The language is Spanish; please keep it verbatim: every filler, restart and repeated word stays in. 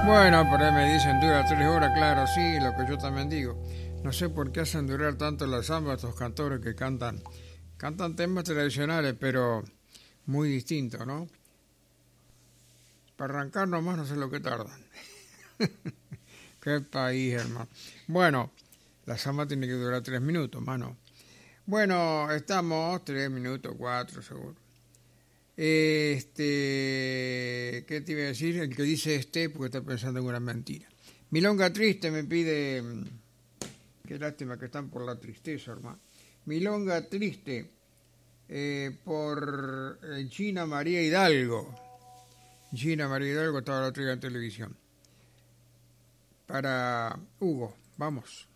Bueno, por ahí me dicen dura tres horas, claro, sí, lo que yo también digo. No sé por qué hacen durar tanto la samba estos cantores que cantan, cantan temas tradicionales, pero muy distintos, ¿no? Para arrancar nomás no sé lo que tardan. Qué país, hermano. Bueno, la samba tiene que durar tres minutos, mano. Bueno, estamos tres minutos, cuatro seguro. Este, ¿qué te iba a decir? El que dice este, porque está pensando en una mentira. Milonga Triste me pide, qué lástima que están por la tristeza, hermano. Milonga Triste, eh, por Gina María Hidalgo. Gina María Hidalgo estaba la otra día en televisión. Para Hugo, vamos.